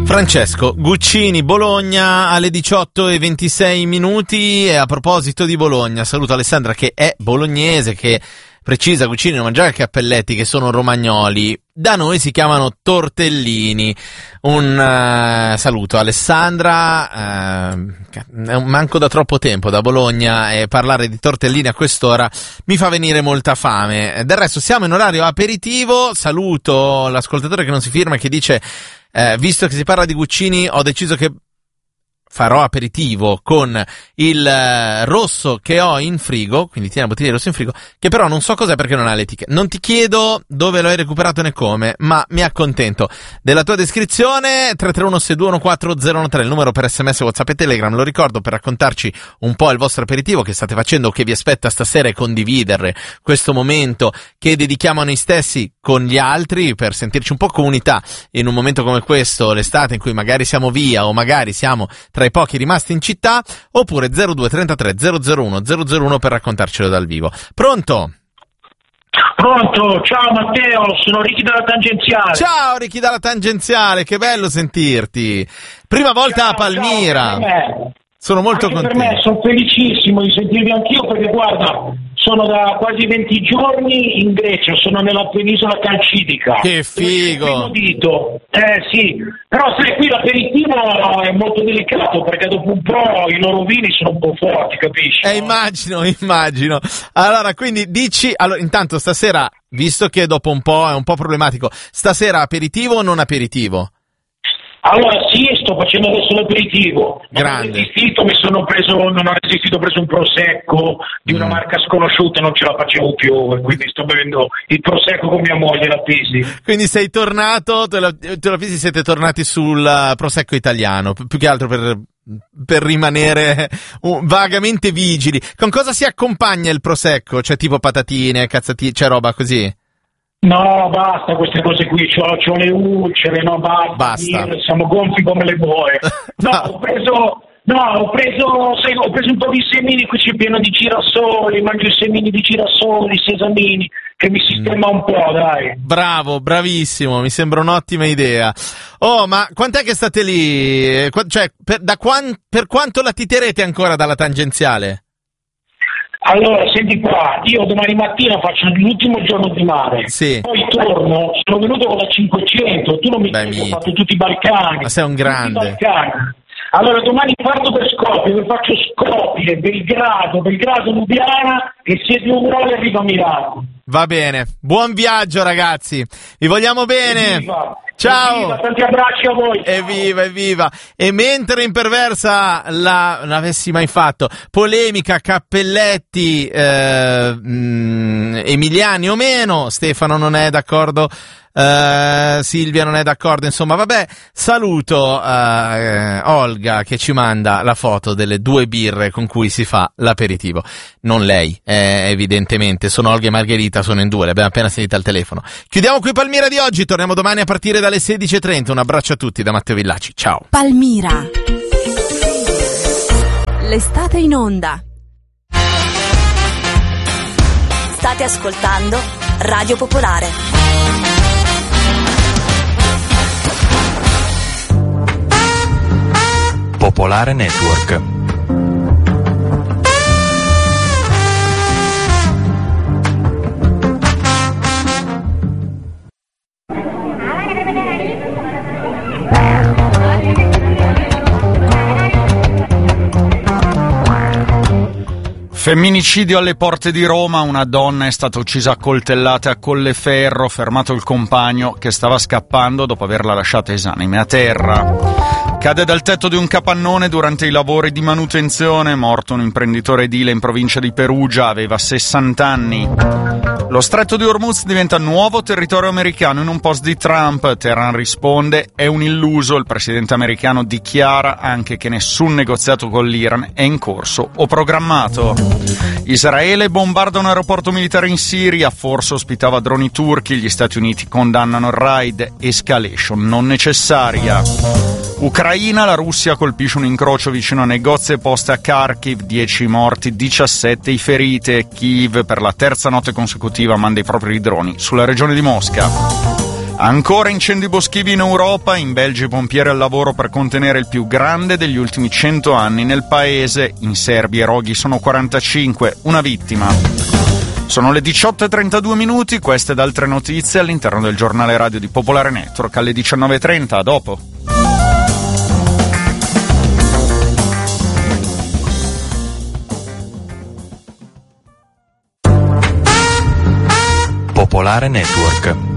Francesco Guccini, Bologna alle 18:26. E a proposito di Bologna, saluto Alessandra che è bolognese, che precisa Guccini non mangiare cappelletti, che sono romagnoli. Da noi si chiamano tortellini. Un saluto Alessandra, manco da troppo tempo da Bologna e parlare di tortellini a quest'ora mi fa venire molta fame. Del resto siamo in orario aperitivo. Saluto l'ascoltatore che non si firma, che dice visto che si parla di Guccini ho deciso che farò aperitivo con il rosso che ho in frigo, quindi tiene la bottiglia di rosso in frigo, che però non so cos'è perché non ha l'etichetta. Non ti chiedo dove lo hai recuperato né come, ma mi accontento della tua descrizione. 331-621-4013, il numero per SMS, WhatsApp e Telegram, lo ricordo, per raccontarci un po' il vostro aperitivo che state facendo o che vi aspetta stasera, e condividere questo momento che dedichiamo a noi stessi con gli altri, per sentirci un po' comunità in un momento come questo, l'estate, in cui magari siamo via o magari siamo tra i pochi rimasti in città. Oppure 0233 001 001 per raccontarcelo dal vivo. Pronto? Pronto, ciao Matteo, sono Ricky dalla Tangenziale. Ciao Ricky dalla Tangenziale, che bello sentirti. Prima volta ciao, a Palmira. Ciao, sono molto anche contento. Per me sono felicissimo di sentirvi anch'io, perché guarda, sono da quasi 20 giorni in Grecia, sono nella penisola calcidica. Che figo! Dito. Sì, però sai, qui l'aperitivo è molto delicato, perché dopo un po' i loro vini sono un po' forti, capisci? Immagino. Allora, quindi dici, intanto stasera, visto che dopo un po' è un po' problematico, stasera aperitivo o non aperitivo? Allora sì, sto facendo adesso l'aperitivo. Grande. Non ho resistito, ho preso un prosecco di una marca sconosciuta, non ce la facevo più, e quindi sto bevendo il prosecco con mia moglie, la Pisi. Quindi sei tornato, te la Pisi, siete tornati sul prosecco italiano, più che altro per rimanere vagamente vigili. Con cosa si accompagna il prosecco? Cioè tipo patatine, cazzatine, c'è roba così? No, basta queste cose qui, c'ho le ulcere, no, basta. Siamo gonfi come le boe. Ho preso un po' di semini, qui c'è pieno di girasoli, mangio i semini di girasoli, sesamini, che mi sistema un po', dai. Bravo, bravissimo, mi sembra un'ottima idea. Oh, ma quant'è che state lì? Cioè, per quanto latiterete ancora dalla tangenziale? Allora, senti qua, io domani mattina faccio l'ultimo giorno di mare, sì. Poi torno, sono venuto con la 500, tu non mi dici che ho fatto tutti i Balcani. Ma sei un grande. Allora domani parto per Skopje, faccio Skopje, Belgrado, Lubiana, e se Dio vuole arrivo a Milano. Va bene, buon viaggio ragazzi, vi vogliamo bene. Evviva. Ciao! Evviva, tanti abbracci a voi! Evviva! E mentre imperversa non avessi mai fatto polemica, cappelletti emiliani o meno, Stefano non è d'accordo, Silvia non è d'accordo, insomma vabbè, saluto Olga che ci manda la foto delle 2 birre con cui si fa l'aperitivo. Non lei, evidentemente, sono Olga e Margherita, sono in 2, le abbiamo appena sentite al telefono. Chiudiamo qui Palmira di oggi, torniamo domani a partire dalle 16:30. Un abbraccio a tutti da Matteo Villaci, ciao. Palmira, l'estate in onda. State ascoltando Radio Popolare. Popolare Network. Femminicidio alle porte di Roma, una donna è stata uccisa a coltellate a Colleferro, fermato il compagno che stava scappando dopo averla lasciata esanime a terra. Cade dal tetto di un capannone durante i lavori di manutenzione, morto un imprenditore edile in provincia di Perugia, aveva 60 anni. Lo stretto di Hormuz diventa nuovo territorio americano in un post di Trump. Teheran risponde: è un illuso. Il presidente americano dichiara anche che nessun negoziato con l'Iran è in corso o programmato. Israele bombarda un aeroporto militare in Siria, forse ospitava droni turchi. Gli Stati Uniti condannano il raid, escalation non necessaria. Ucraina, la Russia colpisce un incrocio vicino a negozi e poste a Kharkiv, 10 morti, 17 i feriti. Kiev per la terza notte consecutiva manda i propri droni sulla regione di Mosca. Ancora incendi boschivi in Europa, in Belgio i pompieri al lavoro per contenere il più grande degli ultimi 100 anni nel paese, in Serbia i roghi sono 45, una vittima. Sono le 18:32 minuti, queste ed altre notizie all'interno del giornale radio di Popolare Network alle 19:30, a dopo. Popolare Network.